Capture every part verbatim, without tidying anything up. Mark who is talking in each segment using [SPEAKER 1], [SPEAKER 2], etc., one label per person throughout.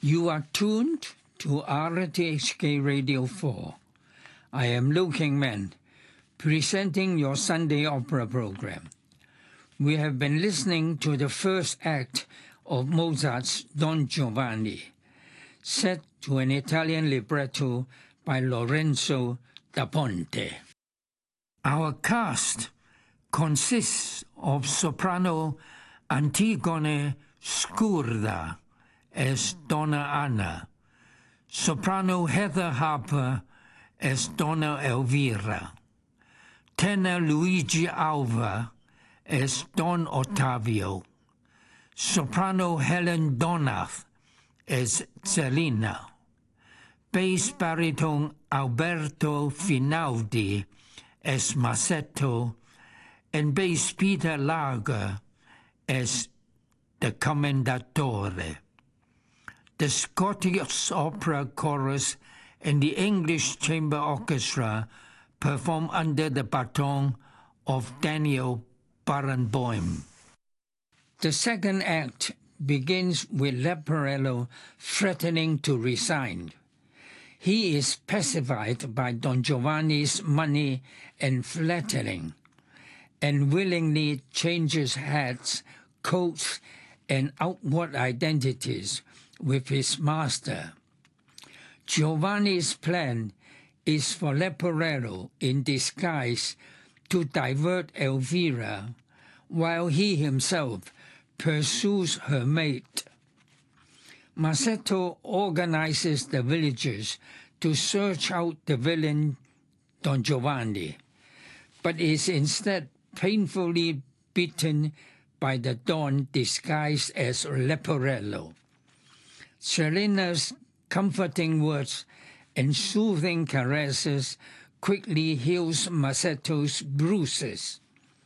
[SPEAKER 1] You are tuned to R T H K Radio four. I am Liu Kingman, presenting your Sunday opera program. We have been listening to the first act of Mozart's Don Giovanni, set to an Italian libretto by Lorenzo da Ponte. Our cast consists of soprano Antigone Scurda as Donna Anna, soprano Heather Harper as Donna Elvira, tenor Luigi Alva as Don Ottavio, soprano Helen Donath as Zelina, bass baritone Alberto Finaldi as Masetto, and bass Peter Lager as the Commendatore. The Scottish Opera Chorus and the English Chamber Orchestra perform under the baton of Daniel Barenboim. The second act begins with Leporello threatening to resign. He is pacified by Don Giovanni's money and flattering, and willingly changes hats, coats, and outward identities with his master. Giovanni's plan is for Leporello in disguise to divert Elvira, while he himself pursues her mate. Masetto organizes the villagers to search out the villain Don Giovanni, but is instead painfully beaten by the Don disguised as Leporello. Zelina's comforting words and soothing caresses quickly heals Masetto's bruises.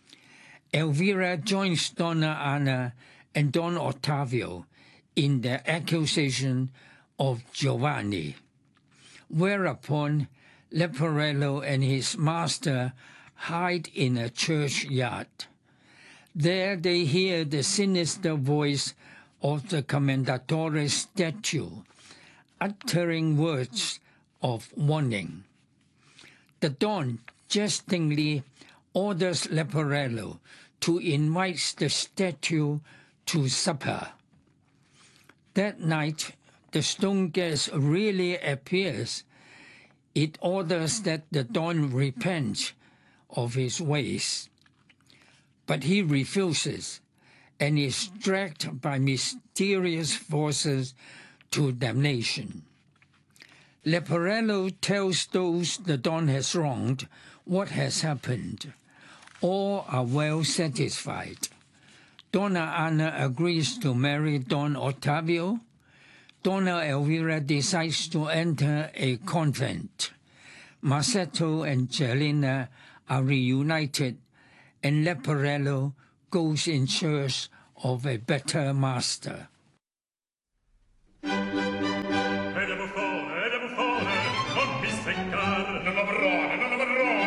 [SPEAKER 1] Elvira joins Donna Anna and Don Ottavio in their accusation of Giovanni, whereupon Leporello and his master hide in a churchyard. There they hear the sinister voice of the Commendatore statue, uttering words of warning. The Don jestingly orders Leporello to invite the statue to supper. That night, the stone guest really appears. It orders that the Don repent of his ways, but he refuses and is dragged by mysterious forces to damnation. Leporello tells those the Don has wronged what has happened. All are well satisfied. Donna Anna agrees to marry Don Ottavio. Donna Elvira decides to enter a convent. Masetto and Zelina are reunited, and Leporello goes in search of a better master.